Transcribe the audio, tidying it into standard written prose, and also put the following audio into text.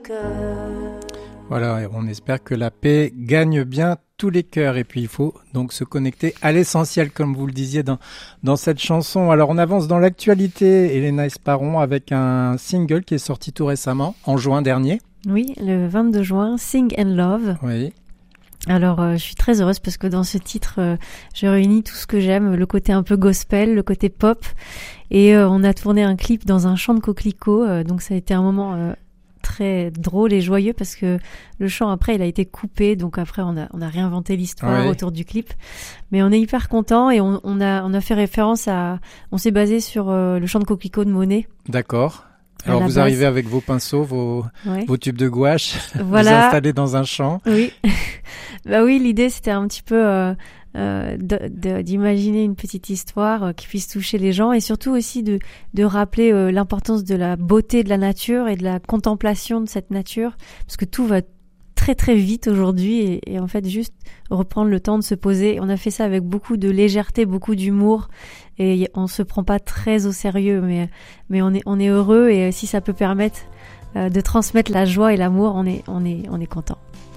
Voilà, on espère que la paix gagne bien tous les cœurs. Et puis il faut donc se connecter à l'essentiel, comme vous le disiez dans cette chanson. Alors on avance dans l'actualité, Elena Esparon, avec un single qui est sorti tout récemment, en juin dernier. Oui, le 22 juin, Sing and Love. Oui. Alors, je suis très heureuse parce que dans ce titre, je réunis tout ce que j'aime, le côté un peu gospel, le côté pop. Et on a tourné un clip dans un champ de coquelicots. Donc ça a été un moment très drôle et joyeux parce que le chant après il a été coupé, donc après on a réinventé l'histoire autour du clip, mais on est hyper content et on a fait référence on s'est basé sur le chant de coquelicot de Monet. D'accord. Alors vous arrivez avec vos pinceaux, vos tubes de gouache, voilà. Vous installez dans un champ. Oui. Bah oui, l'idée c'était un petit peu d'imaginer une petite histoire qui puisse toucher les gens et surtout aussi de rappeler l'importance de la beauté de la nature et de la contemplation de cette nature, parce que tout va très très vite aujourd'hui et en fait juste reprendre le temps de se poser. On a fait ça avec beaucoup de légèreté, beaucoup d'humour et on se prend pas très au sérieux, mais on est heureux et si ça peut permettre de transmettre la joie et l'amour, on est content.